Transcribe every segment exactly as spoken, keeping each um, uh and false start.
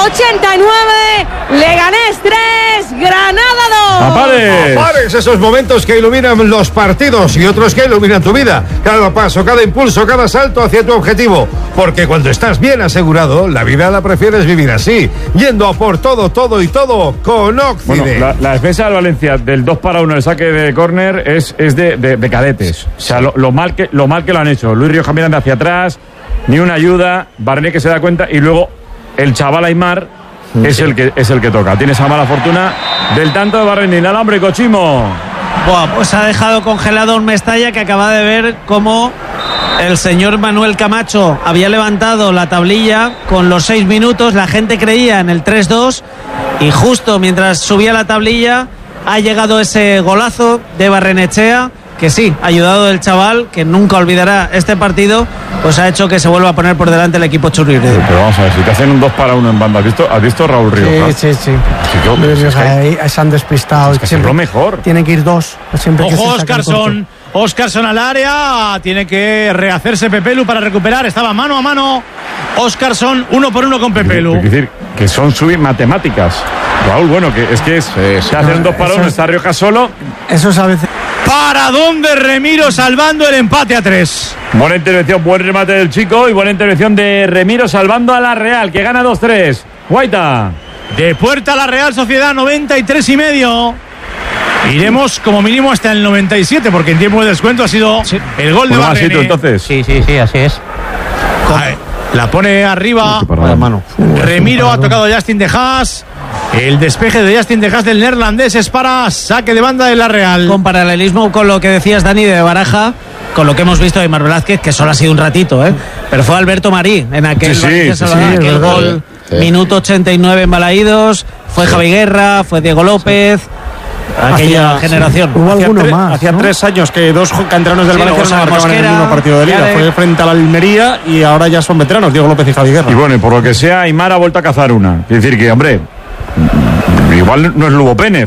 ochenta y nueve, Leganés tres, Granada dos. ¡Apares! ¡Apares! Esos momentos que iluminan los partidos y otros que iluminan tu vida. Cada paso, cada impulso, cada salto hacia tu objetivo. Porque cuando estás bien asegurado, la vida la prefieres vivir así, yendo a por todo, todo y todo con Oxide. Bueno, la, la defensa del Valencia del dos para uno, el saque de córner, es, es de, de, de cadetes. O sea, lo, lo, mal que, lo mal que lo han hecho. Luis Rioja mirando hacia atrás, ni una ayuda, Barné que se da cuenta, y luego el chaval Aimar sí. es, el que, es el que toca. Tiene esa mala fortuna del tanto de Barné. Inalambre, Chimo. Buah, pues ha dejado congelado un Mestalla que acaba de ver cómo el señor Manuel Camacho había levantado la tablilla con los seis minutos. La gente creía en el tres dos y justo mientras subía la tablilla ha llegado ese golazo de Barrenechea, que sí, ayudado del chaval, que nunca olvidará este partido, pues ha hecho que se vuelva a poner por delante el equipo churribre. Pero, pero vamos a ver, si te hacen un dos para uno en banda, ¿has visto, ¿has visto Raúl Rioja? Sí, sí, sí. sí yo, es que ahí se han despistado. Es que siempre, es lo mejor. Tienen que ir dos. Siempre Ojo, Óscarson. Óscarson al área. Tiene que rehacerse Pepelu para recuperar. Estaba mano a mano Óscarson, uno por uno con Pepelu. Es decir, que son subir matemáticas. Raúl, bueno, que es que es, eh, se hacen un dos para uno, está Rioja solo. Eso es a veces. ¿Para dónde Remiro salvando el empate a tres? Buena intervención, buen remate del chico y buena intervención de Remiro salvando a la Real, que gana dos tres. Guaita. De puerta a la Real Sociedad, noventa y tres y medio. Iremos como mínimo hasta el noventa y siete, porque en tiempo de descuento ha sido sí. el gol de bueno, Barrene. Entonces. Sí, sí, sí, así es. Ay, la pone arriba. La mano. Remiro ha tocado Justin de Haas. El despeje de Justin de Haas del neerlandés es para saque de banda de la Real. Con paralelismo con lo que decías, Dani, de Baraja, con lo que hemos visto de Aimar Velázquez, que solo ha sido un ratito, ¿eh? Pero fue Alberto Marí en aquel, sí, sí, sí, sí, aquel gol, sí. Minuto ochenta y nueve en Balaídos. Fue sí. Javi Guerra, fue Diego López. Aquella hacía, generación. Sí. Hubo alguno hacía más. Tre- hacía ¿no? tres años que dos canteranos del sí, Valencia no marcaban Mosquera, en el mismo partido de liga. de... Fue frente a la Almería y ahora ya son veteranos, Diego López y Javi Guerra. Y bueno, y por lo que sea, Aimar ha vuelto a cazar una. Es decir, que, hombre, igual no es Lugo Pénez,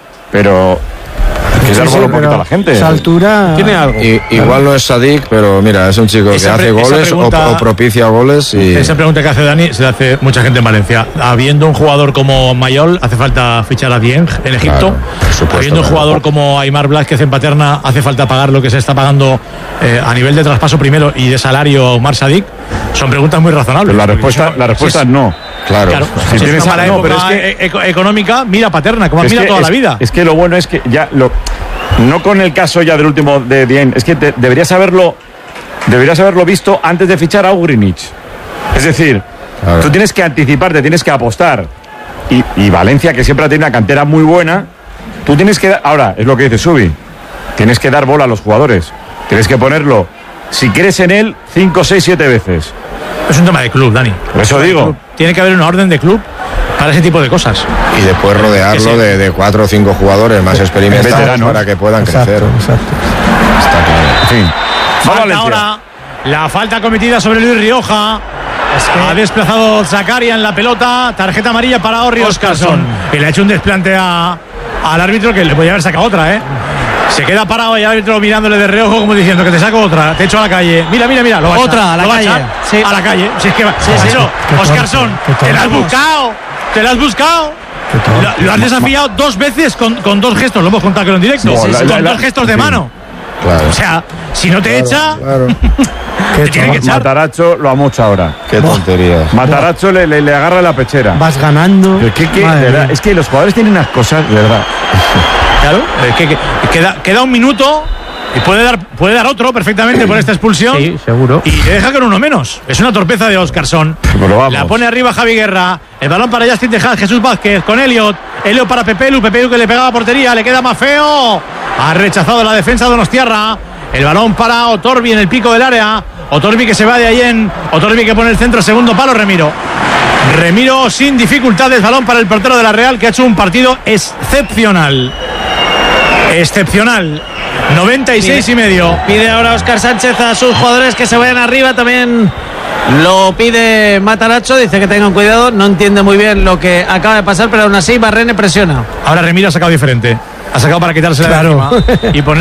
pero hay que sí, dar sí, un poquito a la gente. Esa altura tiene algo. Y, igual no es Sadik, pero mira, es un chico que esa hace pre- goles pregunta, o, o propicia goles. Y... Esa pregunta que hace Dani se la hace mucha gente en Valencia. Habiendo un jugador como Mayol, hace falta fichar a Dieng en Egipto. Claro, supuesto, Habiendo un claro. jugador como Aimar Blázquez en Paterna, hace falta pagar lo que se está pagando eh, a nivel de traspaso primero y de salario a Omar Sadik. Son preguntas muy razonables. Pero la respuesta, la respuesta es no. Claro, Claro, si si tienes es una mala no, época pero es que, e- económica, mira Paterna, como has mirado toda es, la vida. Es que lo bueno es que ya lo, no con el caso ya del último de Dien, es que te, deberías haberlo deberías haberlo visto antes de fichar a Ugrinich. Es decir, claro. Tú tienes que anticiparte, tienes que apostar. Y, y Valencia, que siempre ha tenido una cantera muy buena, tú tienes que dar, ahora, es lo que dice Subi, tienes que dar bola a los jugadores. Tienes que ponerlo, si quieres en él, cinco, seis, siete veces. Es un tema de club, Dani. Por eso digo. Tiene que haber una orden de club para ese tipo de cosas. Y después rodearlo sí. de, de cuatro o cinco jugadores más experimentados veteranos para que puedan exacto, crecer. Exacto. Está claro. En fin. Falta ahora la falta cometida sobre Luis Rioja. Es que ha desplazado Zakaria en la pelota. Tarjeta amarilla para Orri Óscarson. Que le ha hecho un desplante a, al árbitro que le podía haber sacado otra, ¿eh? Se queda parado y el árbitro mirándole de reojo como diciendo que te saco otra, te echo a la calle. Mira, mira, mira. Lo va Otra, a, a la lo va calle. A, echar, Sí. a la calle. Si es que va. Sí, sí. Óscarson, te la has buscado. Te la has buscado. Lo, lo has desafiado dos veces con, con dos gestos. Lo hemos contado que en directo. No, sí, la, sí, la, con la, dos gestos de sí. mano. Claro. O sea, si no te Claro, echa, claro. te tiene que echar. Mataracho lo ha mocho ahora. Qué tontería. Mataracho le, le, le agarra la pechera. Vas ganando. Pero ¿qué, qué, de verdad, es que los jugadores tienen unas cosas, de verdad. Claro, es que, que queda, queda un minuto y puede dar, puede dar otro perfectamente por esta expulsión. Sí, seguro. Y le deja con uno menos. Es una torpeza de Óscarson. La pone arriba Javi Guerra. El balón para Justin de Haas, Jesús Vázquez con Elliot. Elliot para Pepelu. Pepelu que le pegaba a portería. Le queda más feo. Ha rechazado la defensa de Donostiarra. El balón para Otorbi en el pico del área. Otorbi que se va de ahí en. Otorbi que pone el centro, segundo palo, Remiro. Remiro sin dificultades. Balón para el portero de la Real, que ha hecho un partido excepcional. Excepcional. noventa y seis y medio. Pide ahora Óscar Sánchez a sus jugadores que se vayan arriba. También lo pide Mataracho. Dice que tengan cuidado. No entiende muy bien lo que acaba de pasar, pero aún así Barrene presiona. Ahora Remiro ha sacado diferente. Ha sacado para quitársela Claro. de encima y poner